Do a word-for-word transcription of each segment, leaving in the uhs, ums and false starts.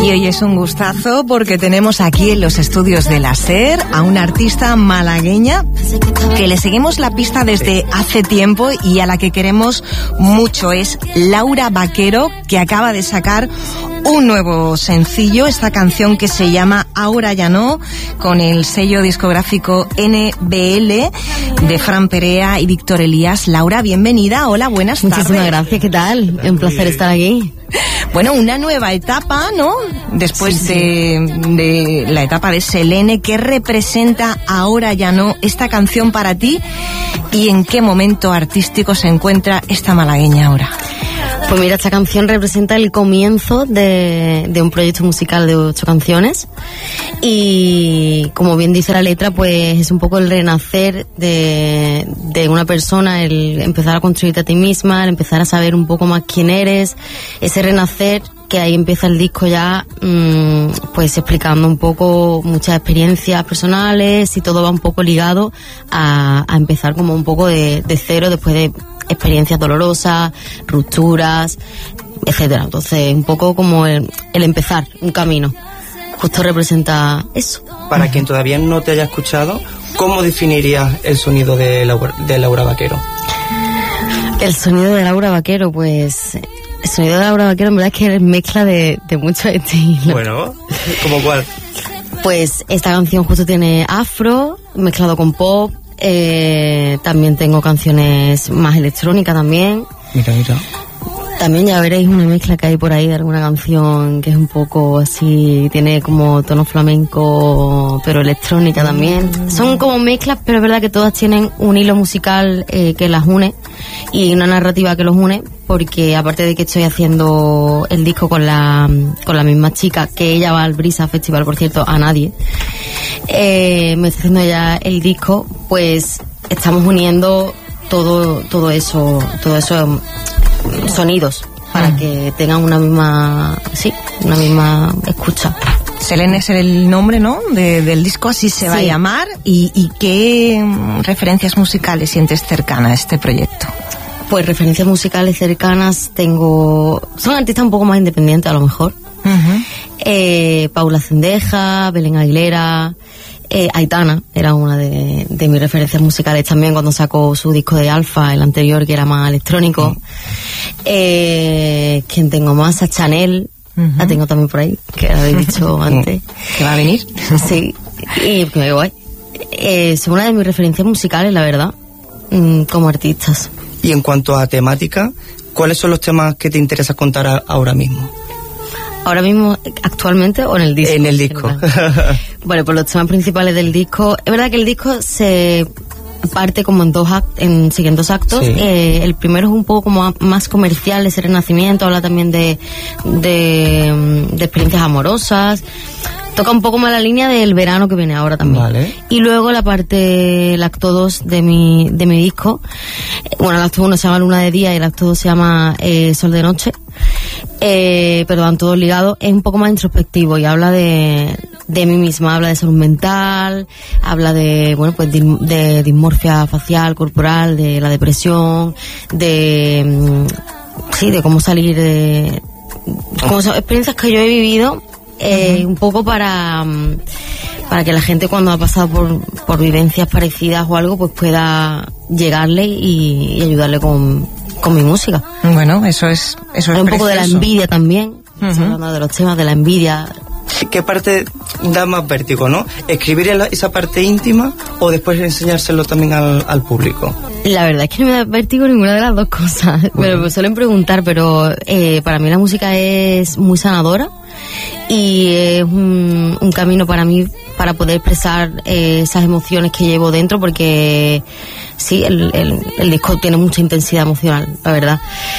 Y hoy es un gustazo porque tenemos aquí en los estudios de la SER a una artista malagueña que le seguimos la pista desde hace tiempo y a la que queremos mucho. Es Laura Vaquero, que acaba de sacar un nuevo sencillo, esta canción que se llama Ahora ya no, con el sello discográfico N B L de Fran Perea y Víctor Elías. Laura, bienvenida. Hola, buenas tardes. Muchísimas gracias, ¿qué tal? Un placer estar aquí. Bueno, una nueva etapa, ¿no? Después sí, sí. De, de la etapa de Selene, ¿qué representa Ahora ya no esta canción para ti y en qué momento artístico se encuentra esta malagueña ahora? Pues mira, esta canción representa el comienzo de, de un proyecto musical de ocho canciones y, como bien dice la letra, pues es un poco el renacer de, de una persona, el empezar a construirte a ti misma, el empezar a saber un poco más quién eres, ese renacer que ahí empieza el disco ya, mmm, pues explicando un poco muchas experiencias personales y todo va un poco ligado a, a empezar como un poco de, de cero después de experiencias dolorosas, rupturas, etcétera. Entonces, un poco como el, el empezar un camino. Justo representa eso. Para quien todavía no te haya escuchado, ¿cómo definirías el sonido de Laura, de Laura Vaquero? El sonido de Laura Vaquero, pues... El sonido de Laura Vaquero en verdad es que es mezcla de, de muchos estilos. Bueno, ¿cómo cuál? Pues esta canción justo tiene afro, mezclado con pop. Eh, también tengo canciones más electrónicas también. Mira, mira. También ya veréis una mezcla que hay por ahí de alguna canción que es un poco así, tiene como tono flamenco, pero electrónica también. Mm. Son como mezclas, pero es verdad que todas tienen un hilo musical eh, que las une y una narrativa que los une, porque aparte de que estoy haciendo el disco con la con la misma chica, que ella va al Brisa Festival, por cierto, a nadie, eh, me está haciendo ya el disco, pues estamos uniendo todo todo eso, todo eso sonidos para mm. que tengan una misma, sí, una misma escucha. Selene es el nombre, ¿no?, de, del disco, así se sí. va a llamar. ¿Y, y qué referencias musicales sientes cercana a este proyecto? Pues referencias musicales cercanas tengo... Son artistas un poco más independientes, a lo mejor. Uh-huh. Eh, Paula Cendeja, Belén Aguilera... Eh, Aitana era una de, de mis referencias musicales también cuando sacó su disco de Alfa, el anterior, que era más electrónico. Uh-huh. Eh, ¿Quién tengo más? A Chanel, uh-huh. la tengo también por ahí, que la habéis dicho antes. ¿Que va a venir? Sí, y que me guay. Eh, son una de mis referencias musicales, la verdad, mm, como artistas. Y en cuanto a temática, ¿cuáles son los temas que te interesa contar a, ahora mismo? ¿Ahora mismo, actualmente o en el disco? En el disco. Bueno, pues los temas principales del disco... Es verdad que el disco se parte como en dos actos, en siguen dos actos. Sí. Eh, el primero es un poco como más comercial, ese renacimiento, habla también de, de, de experiencias amorosas. Toca un poco más la línea del verano que viene ahora también. Vale. Y luego la parte, el acto dos de mi, de mi disco. Bueno, el acto uno se llama Luna de Día y el acto dos se llama eh, Sol de Noche. Eh, pero van todos ligados. Es un poco más introspectivo y habla de, de mí misma, habla de salud mental, habla de, bueno, pues de, de dismorfia facial, corporal, de la depresión, de, sí, de cómo salir de, como son experiencias que yo he vivido. Eh, uh-huh. Un poco para para que la gente, cuando ha pasado por, por vivencias parecidas o algo, pues pueda llegarle y, y ayudarle con, con mi música. Bueno, eso es eso es un poco de la envidia también. Uh-huh. Hablando de los temas de la envidia. ¿Qué parte da más vértigo, no? ¿Escribir esa parte íntima o después enseñárselo también al, al público? La verdad es que no me da vértigo ninguna de las dos cosas. Uh-huh. Me lo suelen preguntar, pero eh, para mí la música es muy sanadora y es un, un camino para mí para poder expresar eh, esas emociones que llevo dentro, porque sí, el, el, el disco tiene mucha intensidad emocional, la verdad.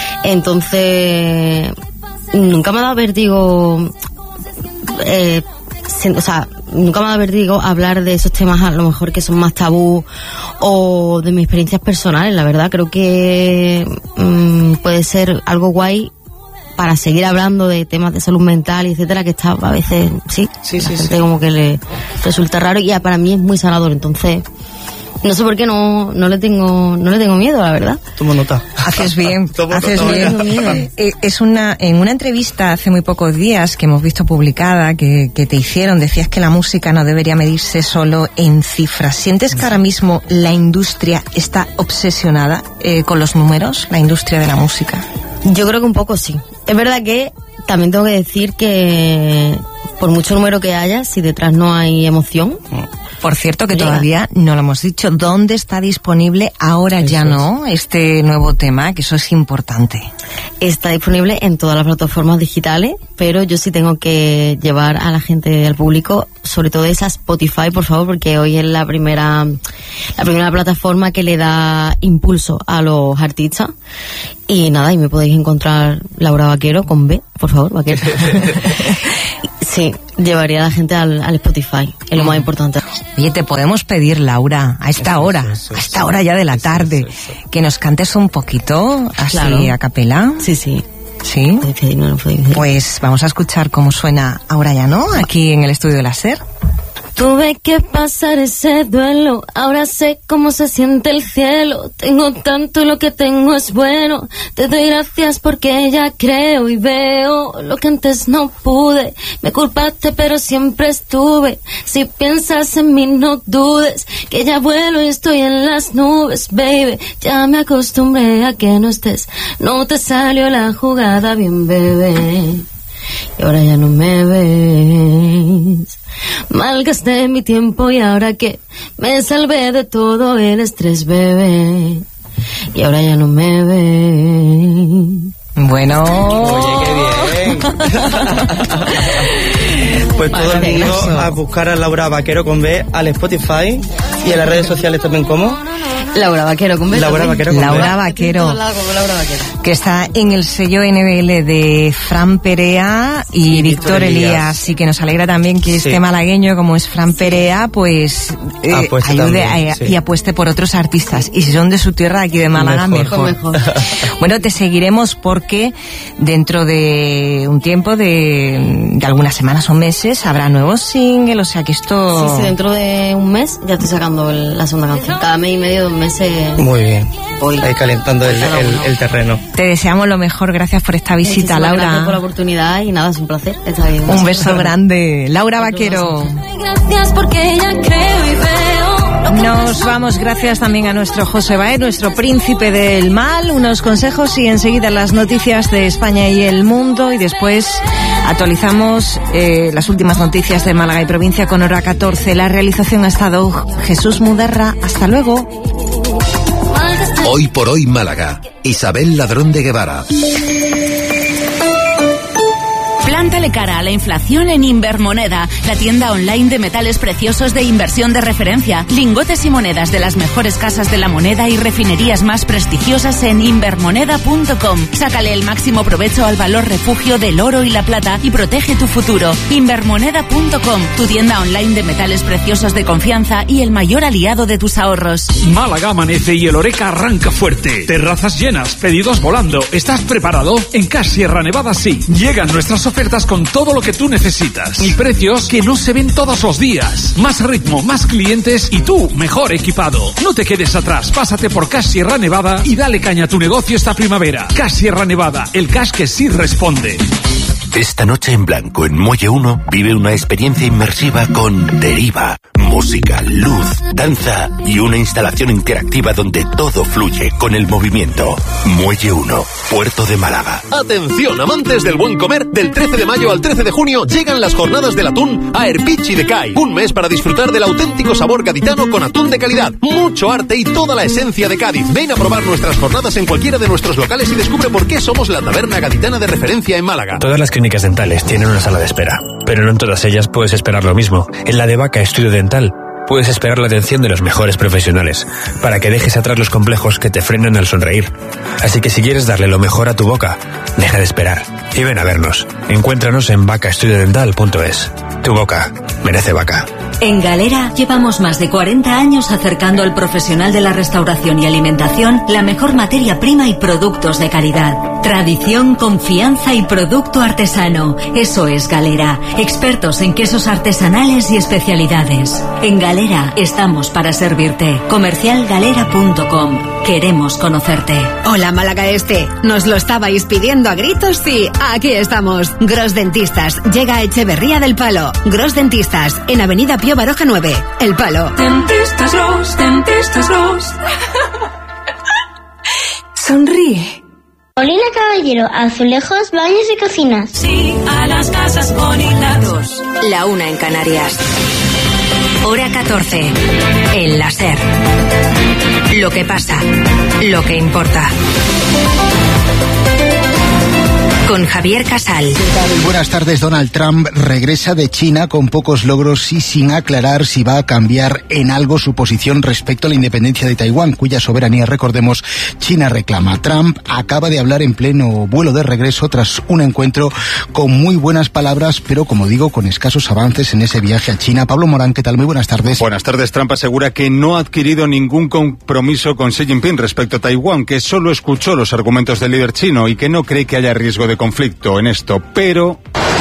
Entonces, nunca me ha dado vértigo... Eh, o sea, nunca me ha dado vértigo hablar de esos temas a lo mejor que son más tabú o de mis experiencias personales. La verdad, creo que mmm, puede ser algo guay para seguir hablando de temas de salud mental y etcétera, que está a veces, sí, sí, la sí, gente sí. como que le resulta raro, y ya para mí es muy sanador. Entonces No sé por qué no, no le tengo, no le tengo miedo, la verdad. Tomo nota. Haces bien, Tomo haces nota, bien. Eh, es una, en una entrevista hace muy pocos días que hemos visto publicada que, que te hicieron, decías que la música no debería medirse solo en cifras. ¿Sientes que ahora mismo la industria está obsesionada eh, con los números, la industria de la música? Yo creo que un poco sí. Es verdad que también tengo que decir que por mucho número que haya, si detrás no hay emoción... Por cierto, que todavía no lo hemos dicho, ¿dónde está disponible ahora ya no este nuevo tema? Que eso es importante. Está disponible en todas las plataformas digitales, pero yo sí tengo que llevar a la gente, al público, sobre todo esa Spotify, por favor, porque hoy es la primera, la primera plataforma que le da impulso a los artistas. Y nada, y me podéis encontrar Laura Vaquero con B, por favor, Vaquero. Sí, llevaría a la gente al, al Spotify, es lo más importante. Oye, te podemos pedir, Laura, a esta hora, a esta hora ya de la tarde, que nos cantes un poquito, así claro. A capela. Sí, sí. ¿Sí? Pues vamos a escuchar cómo suena Ahora Ya No, aquí en el estudio de la SER. Tuve que pasar ese duelo, ahora sé cómo se siente el cielo. Tengo tanto y lo que tengo es bueno. Te doy gracias porque ya creo y veo lo que antes no pude. Me culpaste pero siempre estuve. Si piensas en mí no dudes, que ya vuelo y estoy en las nubes, baby. Ya me acostumbré a que no estés. No te salió la jugada bien, bebé. Y ahora ya no me ves. Malgasté mi tiempo y ahora que me salvé de todo el estrés, bebé. Y ahora ya no me ves. Bueno. Oye, qué bien. Pues todo el mundo a buscar a Laura Vaquero con B al Spotify y en las redes sociales también, ¿cómo? Laura Vaquero con B. Laura Vaquero con Laura Vaquero, Laura Vaquero, que está en el sello N B L de Fran Perea y, y Víctor Elías. Elías, y que nos alegra también que sí. Este malagueño, como es Fran Perea, pues eh, ayude también, a, sí. Y apueste por otros artistas. Y si son de su tierra, aquí de Málaga, mejor. mejor. mejor. Bueno, te seguiremos porque dentro de un tiempo, de, de algunas semanas o meses, habrá nuevos singles, o sea que esto... Sí, sí, dentro de un mes ya estoy sacando el, la segunda canción. Cada mes y medio, dos meses. Muy bien. Voy. Ahí calentando el, el, el terreno. Te deseamos lo mejor, gracias por esta visita, Muchísimas Laura. Gracias por la oportunidad y nada, es un placer estar bien. Un beso grande. Laura Vaquero. Gracias porque ya creo y veo. Nos vamos, gracias también a nuestro José Baez, nuestro príncipe del mal, unos consejos y enseguida las noticias de España y el mundo y después actualizamos eh, las últimas noticias de Málaga y provincia con hora catorce. La realización ha estado Jesús Muderra. Hasta luego. Hoy por hoy Málaga. Isabel Ladrón de Guevara. Plántale cara a la inflación en Invermoneda, la tienda online de metales preciosos de inversión de referencia. Lingotes y monedas de las mejores casas de la moneda y refinerías más prestigiosas en invermoneda punto com. Sácale el máximo provecho al valor refugio del oro y la plata y protege tu futuro. Invermoneda punto com, tu tienda online de metales preciosos de confianza y el mayor aliado de tus ahorros. Málaga amanece y el Oreca arranca fuerte. Terrazas llenas, pedidos volando. ¿Estás preparado? En Cash Sierra Nevada sí. Llegan nuestras ofertas con todo lo que tú necesitas y precios que no se ven todos los días. Más ritmo, más clientes y tú mejor equipado. No te quedes atrás, pásate por Cash Sierra Nevada y dale caña a tu negocio esta primavera. Cash Sierra Nevada, el cash que sí responde. Esta noche en blanco en Muelle uno vive una experiencia inmersiva con Deriva. Música, luz, danza y una instalación interactiva donde todo fluye con el movimiento. Muelle uno, Puerto de Málaga. Atención, amantes del buen comer, del trece de mayo al trece de junio llegan las jornadas del atún a Erpichi de Cai. Un mes para disfrutar del auténtico sabor gaditano con atún de calidad, mucho arte y toda la esencia de Cádiz. Ven a probar nuestras jornadas en cualquiera de nuestros locales y descubre por qué somos la taberna gaditana de referencia en Málaga. Todas las clínicas dentales tienen una sala de espera, pero no en todas ellas puedes esperar lo mismo. En la de Vaca Estudio Dental puedes esperar la atención de los mejores profesionales para que dejes atrás los complejos que te frenan al sonreír. Así que si quieres darle lo mejor a tu boca, deja de esperar y ven a vernos. Encuéntranos en vaca estudio dental punto es. Tu boca merece Vaca. En Galera llevamos más de cuarenta años acercando al profesional de la restauración y alimentación la mejor materia prima y productos de calidad. Tradición, confianza y producto artesano. Eso es Galera. Expertos en quesos artesanales y especialidades. En Galera estamos para servirte. comercial galera punto com. Queremos conocerte. Hola Málaga Este. Nos lo estabais pidiendo a gritos y aquí estamos. Gros Dentistas llega a Echeverría del Palo. Gros Dentistas en Avenida Pío Baroja nueve. El Palo. Dentistas Gros, Dentistas Gros. Sonríe. Molina Caballero, azulejos, baños y cocinas. Sí, a las casas bonitas. La una en Canarias. Hora catorce. El La SER. Lo que pasa, lo que importa. Con Javier Casal. ¿Qué tal? Buenas tardes. Donald Trump regresa de China con pocos logros y sin aclarar si va a cambiar en algo su posición respecto a la independencia de Taiwán, cuya soberanía, recordemos, China reclama. Trump acaba de hablar en pleno vuelo de regreso tras un encuentro con muy buenas palabras, pero como digo, con escasos avances en ese viaje a China. Pablo Morán, ¿qué tal? Muy buenas tardes. Buenas tardes. Trump asegura que no ha adquirido ningún compromiso con Xi Jinping respecto a Taiwán, que solo escuchó los argumentos del líder chino y que no cree que haya riesgo de conflicto en esto, pero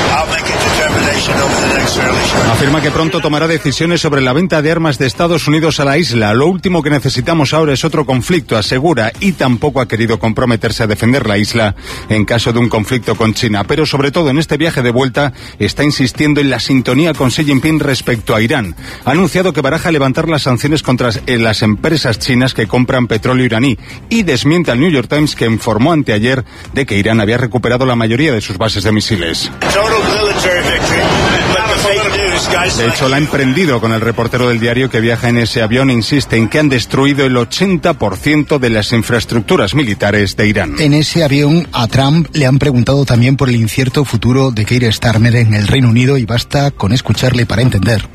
afirma que pronto tomará decisiones sobre la venta de armas de Estados Unidos a la isla. Lo último que necesitamos ahora es otro conflicto, asegura, y tampoco ha querido comprometerse a defender la isla en caso de un conflicto con China. Pero sobre todo en este viaje de vuelta está insistiendo en la sintonía con Xi Jinping respecto a Irán. Ha anunciado que baraja levantar las sanciones contra las empresas chinas que compran petróleo iraní y desmiente al New York Times, que informó anteayer de que Irán había recuperado la mayoría de sus bases de misiles. De hecho, la ha emprendido con el reportero del diario que viaja en ese avión e insiste en que han destruido el ochenta por ciento de las infraestructuras militares de Irán. En ese avión a Trump le han preguntado también por el incierto futuro de Keir Starmer en el Reino Unido y basta con escucharle para entender.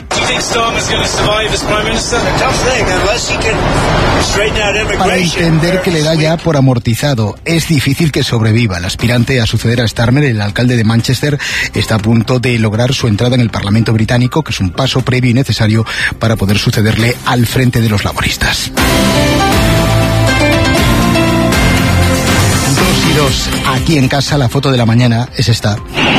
Para entender que le da ya por amortizado. Es difícil que sobreviva. El aspirante a suceder a Starmer, el alcalde de Manchester, está a punto de lograr su entrada en el Parlamento británico, que es un paso previo y necesario para poder sucederle al frente de los laboristas. Dos y dos. Aquí en casa, la foto de la mañana es esta.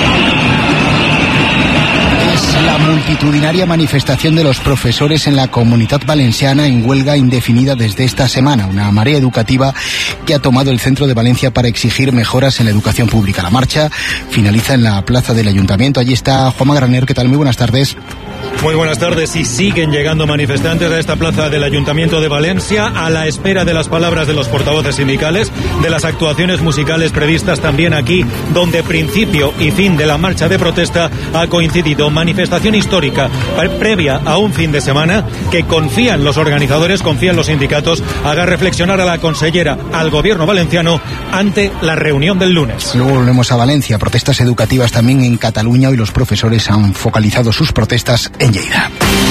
La multitudinaria manifestación de los profesores en la Comunitat Valenciana en huelga indefinida desde esta semana, una marea educativa que ha tomado el centro de Valencia para exigir mejoras en la educación pública. La marcha finaliza en la plaza del Ayuntamiento. Allí está Juanma Graner. ¿Qué tal? Muy buenas tardes. Muy buenas tardes. Y siguen llegando manifestantes a esta plaza del Ayuntamiento de Valencia a la espera de las palabras de los portavoces sindicales, de las actuaciones musicales previstas también aquí, donde principio y fin de la marcha de protesta ha coincidido. Manifestación histórica previa a un fin de semana que confían los organizadores, confían los sindicatos, haga reflexionar a la consellera, al gobierno valenciano ante la reunión del lunes. Luego volvemos a Valencia. Protestas educativas también en Cataluña. Hoy los profesores han focalizado sus protestas en Lleida.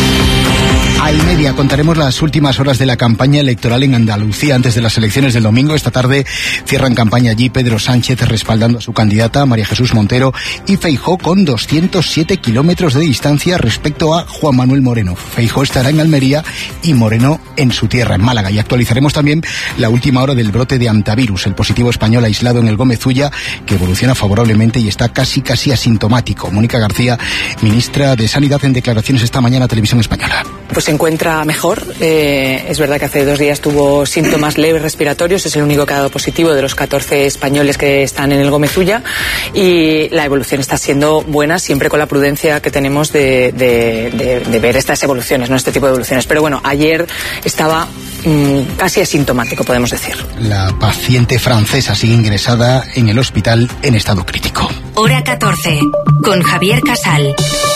A y media contaremos las últimas horas de la campaña electoral en Andalucía antes de las elecciones del domingo. Esta tarde cierran campaña allí Pedro Sánchez respaldando a su candidata María Jesús Montero y Feijóo con doscientos siete kilómetros de distancia respecto a Juan Manuel Moreno. Feijóo estará en Almería y Moreno en su tierra, en Málaga. Y actualizaremos también la última hora del brote de hantavirus, el positivo español aislado en el Gómez Ulla, que evoluciona favorablemente y está casi casi asintomático. Mónica García, ministra de Sanidad, en declaraciones esta mañana a Televisión Española. Pues se encuentra mejor. Eh, es verdad que hace dos días tuvo síntomas leves respiratorios. Es el único que ha dado positivo de los catorce españoles que están en el Gómez Ulla. Y la evolución está siendo buena, siempre con la prudencia que tenemos de, de, de, de ver estas evoluciones, no este tipo de evoluciones. Pero bueno, ayer estaba mmm, casi asintomático, podemos decir. La paciente francesa sigue ingresada en el hospital en estado crítico. Hora catorce, con Javier Casal.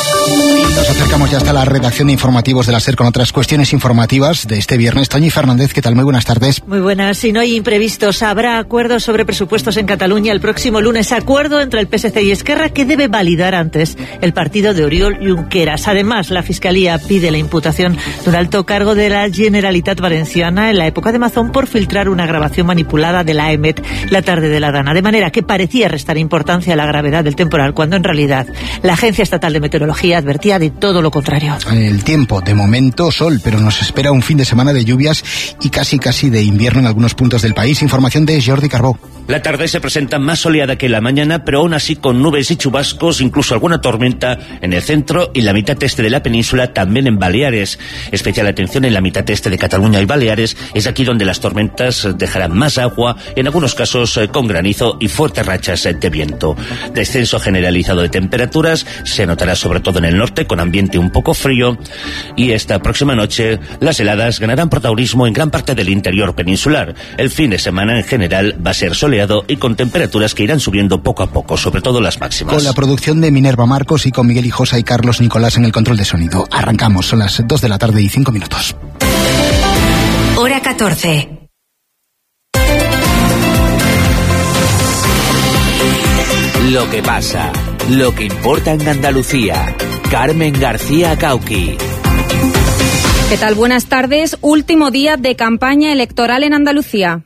Nos acercamos ya hasta la redacción de informativos de la SER con otras cuestiones informativas de este viernes. Toñi Fernández, ¿qué tal? Muy buenas tardes. Muy buenas. Si no hay imprevistos, habrá acuerdo sobre presupuestos en Cataluña el próximo lunes. Acuerdo entre el P S C y Esquerra que debe validar antes el partido de Oriol Junqueras. Además, la Fiscalía pide la imputación de un alto cargo de la Generalitat Valenciana en la época de Mazón por filtrar una grabación manipulada de la E M E T la tarde de la Dana. De manera que parecía restar importancia a la gravedad del temporal, cuando en realidad la Agencia Estatal de Meteorología Andalucía advertía de todo lo contrario. El tiempo, de momento sol, pero nos espera un fin de semana de lluvias y casi casi de invierno en algunos puntos del país. Información de Jordi Carbó. La tarde se presenta más soleada que la mañana, pero aún así con nubes y chubascos, incluso alguna tormenta en el centro y la mitad este de la península, también en Baleares. Especial atención en la mitad este de Cataluña y Baleares, es aquí donde las tormentas dejarán más agua, en algunos casos con granizo y fuertes rachas de viento. Descenso generalizado de temperaturas se notará sobre todo en el norte, con ambiente un poco frío, y esta próxima noche las heladas ganarán protagonismo en gran parte del interior peninsular. El fin de semana en general va a ser soleado y con temperaturas que irán subiendo poco a poco, sobre todo las máximas. Con la producción de Minerva Marcos y con Miguel Hijosa y Carlos Nicolás en el control de sonido. Arrancamos, son las dos de la tarde y cinco minutos. Hora catorce. Lo que pasa, lo que importa en Andalucía. Carmen García Cauqui. ¿Qué tal? Buenas tardes. Último día de campaña electoral en Andalucía.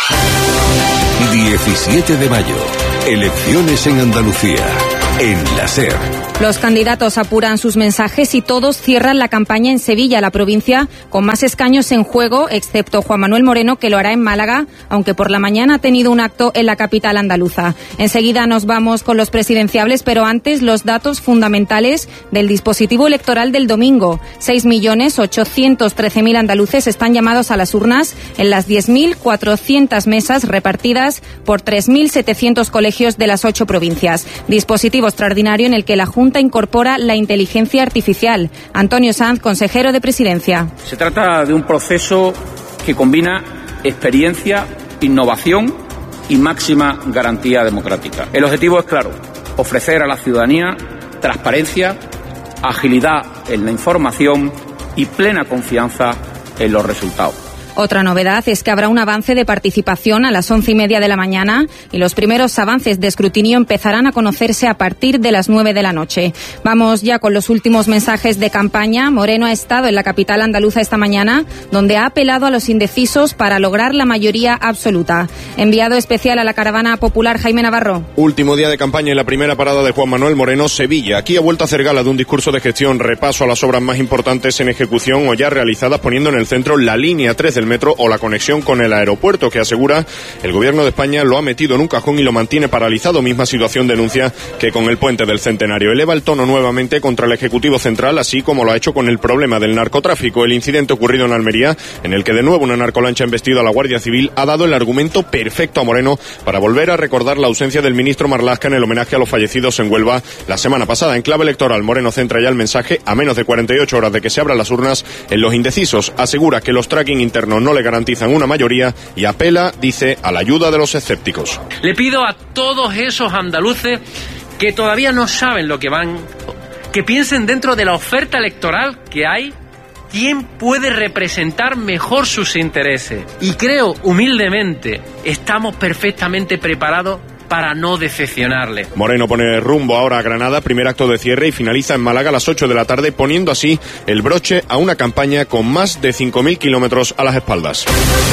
diecisiete de mayo. Elecciones en Andalucía. En la SER. Los candidatos apuran sus mensajes y todos cierran la campaña en Sevilla, la provincia con más escaños en juego, excepto Juan Manuel Moreno, que lo hará en Málaga, aunque por la mañana ha tenido un acto en la capital andaluza. Enseguida nos vamos con los presidenciables, pero antes los datos fundamentales del dispositivo electoral del domingo. seis millones ochocientos trece mil andaluces están llamados a las urnas en las diez mil cuatrocientas mesas repartidas por tres mil setecientos colegios de las ocho provincias. Dispositivo extraordinario en el que la Junta incorpora la inteligencia artificial. Antonio Sanz, consejero de Presidencia. Se trata de un proceso que combina experiencia, innovación y máxima garantía democrática. El objetivo es claro: ofrecer a la ciudadanía transparencia, agilidad en la información y plena confianza en los resultados. Otra novedad es que habrá un avance de participación a las once y media de la mañana y los primeros avances de escrutinio empezarán a conocerse a partir de las nueve de la noche. Vamos ya con los últimos mensajes de campaña. Moreno ha estado en la capital andaluza esta mañana, donde ha apelado a los indecisos para lograr la mayoría absoluta. Enviado especial a la caravana popular, Jaime Navarro. Último día de campaña en la primera parada de Juan Manuel Moreno, Sevilla. Aquí ha vuelto a hacer gala de un discurso de gestión, repaso a las obras más importantes en ejecución o ya realizadas, poniendo en el centro la línea tres del metro o la conexión con el aeropuerto, que asegura el gobierno de España lo ha metido en un cajón y lo mantiene paralizado. Misma situación denuncia que con el puente del Centenario. Eleva el tono nuevamente contra el Ejecutivo Central, así como lo ha hecho con el problema del narcotráfico. El incidente ocurrido en Almería, en el que de nuevo una narcolancha ha embestido a la Guardia Civil, ha dado el argumento perfecto a Moreno para volver a recordar la ausencia del ministro Marlaska en el homenaje a los fallecidos en Huelva la semana pasada. En clave electoral, Moreno centra ya el mensaje, a menos de cuarenta y ocho horas de que se abran las urnas, en los indecisos. Asegura que los tracking internos no le garantizan una mayoría y apela, dice, a la ayuda de los escépticos. Le pido a todos esos andaluces que todavía no saben lo que van, que piensen dentro de la oferta electoral que hay, quién puede representar mejor sus intereses. Y creo, humildemente, estamos perfectamente preparados para no decepcionarle. Moreno pone rumbo ahora a Granada, primer acto de cierre, y finaliza en Málaga a las ocho de la tarde, poniendo así el broche a una campaña con más de cinco mil kilómetros a las espaldas.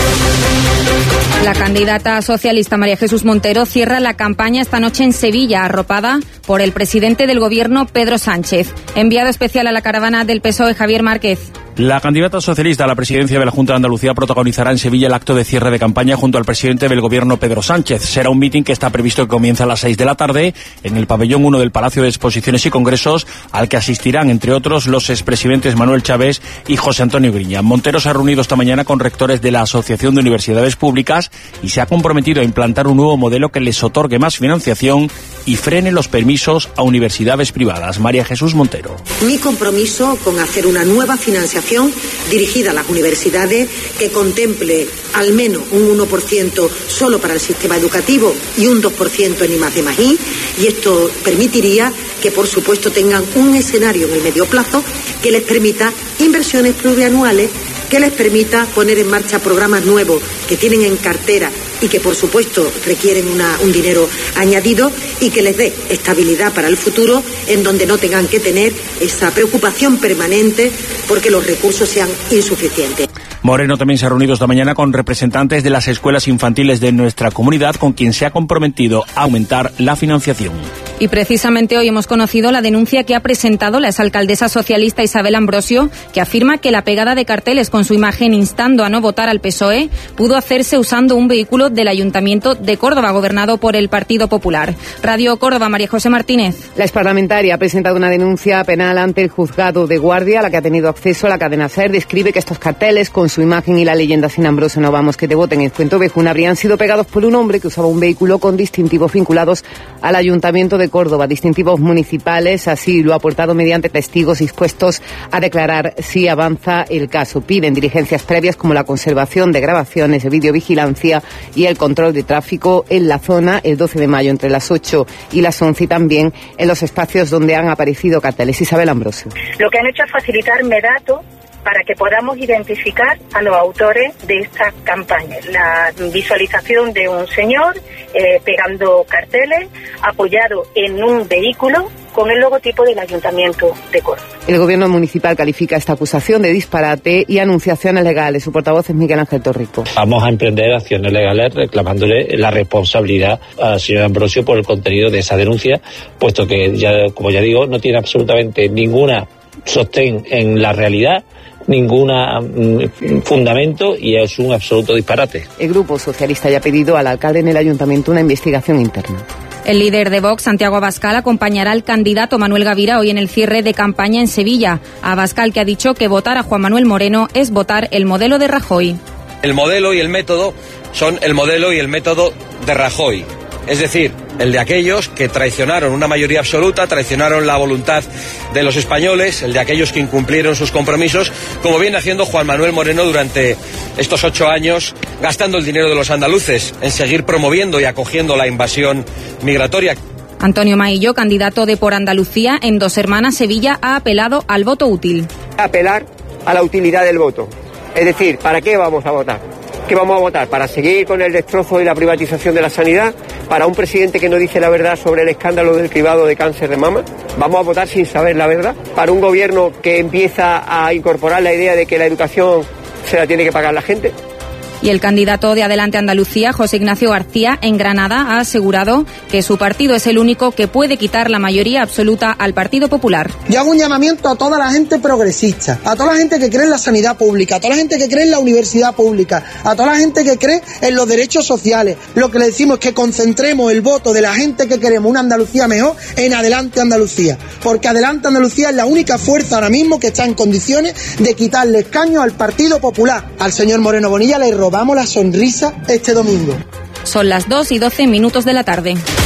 La candidata socialista María Jesús Montero cierra la campaña esta noche en Sevilla, arropada por el presidente del gobierno, Pedro Sánchez. Enviado especial a la caravana del P S O E, Javier Márquez. La candidata socialista a la presidencia de la Junta de Andalucía protagonizará en Sevilla el acto de cierre de campaña junto al presidente del gobierno, Pedro Sánchez. Será un mitin que está previsto que comience a las seis de la tarde en el pabellón uno del Palacio de Exposiciones y Congresos, al que asistirán, entre otros, los expresidentes Manuel Chávez y José Antonio Griñán. Montero se ha reunido esta mañana con rectores de la Asociación de Universidades Públicas y se ha comprometido a implantar un nuevo modelo que les otorgue más financiación y frene los permisos a universidades privadas. María Jesús Montero. Mi compromiso con hacer una nueva financiación dirigida a las universidades que contemple al menos un uno por ciento solo para el sistema educativo y un dos por ciento en I más D más I, y esto permitiría que, por supuesto, tengan un escenario en el medio plazo que les permita inversiones plurianuales, que les permita poner en marcha programas nuevos que tienen en cartera y que, por supuesto, requieren una, un dinero añadido, y que les dé estabilidad para el futuro, en donde no tengan que tener esa preocupación permanente porque los recursos sean insuficientes. Moreno también se ha reunido esta mañana con representantes de las escuelas infantiles de nuestra comunidad, con quien se ha comprometido a aumentar la financiación. Y precisamente hoy hemos conocido la denuncia que ha presentado la exalcaldesa socialista Isabel Ambrosio, que afirma que la pegada de carteles con su imagen instando a no votar al P S O E pudo hacerse usando un vehículo del Ayuntamiento de Córdoba, gobernado por el Partido Popular. Radio Córdoba, María José Martínez. La exparlamentaria ha presentado una denuncia penal ante el juzgado de guardia, a la que ha tenido acceso a la cadena SER. Describe que estos carteles con su imagen y la leyenda sin Ambrosio no vamos que te voten en Fuentovejuna habrían sido pegados por un hombre que usaba un vehículo con distintivos vinculados al Ayuntamiento de Córdoba, distintivos municipales. Así lo ha aportado mediante testigos dispuestos a declarar si avanza el caso. Piden diligencias previas como la conservación de grabaciones de videovigilancia y el control de tráfico en la zona el doce de mayo entre las ocho y las once, y también en los espacios donde han aparecido carteles. Isabel Ambrosio. Lo que han hecho es facilitarme datos para que podamos identificar a los autores de esta campaña. La visualización de un señor eh, pegando carteles apoyado en un vehículo con el logotipo del Ayuntamiento de Córdoba. El Gobierno municipal califica esta acusación de disparate y anunciaciones legales. Su portavoz es Miguel Ángel Torrico. Vamos a emprender acciones legales reclamándole la responsabilidad al señor Ambrosio por el contenido de esa denuncia, puesto que, ya, como ya digo, no tiene absolutamente ninguna sostén en la realidad, ningún mm, fundamento, y es un absoluto disparate. El Grupo Socialista ya ha pedido al alcalde en el ayuntamiento una investigación interna. El líder de Vox, Santiago Abascal, acompañará al candidato Manuel Gavira hoy en el cierre de campaña en Sevilla. Abascal, que ha dicho que votar a Juan Manuel Moreno es votar el modelo de Rajoy. El modelo y el método son el modelo y el método de Rajoy. Es decir, el de aquellos que traicionaron una mayoría absoluta, traicionaron la voluntad de los españoles, el de aquellos que incumplieron sus compromisos, como viene haciendo Juan Manuel Moreno durante estos ocho años, gastando el dinero de los andaluces en seguir promoviendo y acogiendo la invasión migratoria. Antonio Maillo, candidato de Por Andalucía en Dos Hermanas Sevilla, ha apelado al voto útil. Apelar a la utilidad del voto. Es decir, ¿para qué vamos a votar? ¿Qué vamos a votar? ¿Para seguir con el destrozo y la privatización de la sanidad? ¿Para un presidente que no dice la verdad sobre el escándalo del cribado de cáncer de mama? ¿Vamos a votar sin saber la verdad? ¿Para un gobierno que empieza a incorporar la idea de que la educación se la tiene que pagar la gente? Y el candidato de Adelante Andalucía, José Ignacio García, en Granada, ha asegurado que su partido es el único que puede quitar la mayoría absoluta al Partido Popular. Yo hago un llamamiento a toda la gente progresista, a toda la gente que cree en la sanidad pública, a toda la gente que cree en la universidad pública, a toda la gente que cree en los derechos sociales. Lo que le decimos es que concentremos el voto de la gente que queremos una Andalucía mejor en Adelante Andalucía, porque Adelante Andalucía es la única fuerza ahora mismo que está en condiciones de quitarle escaños al Partido Popular. Al señor Moreno Bonilla le robamos la sonrisa este domingo. Son las dos y doce minutos de la tarde.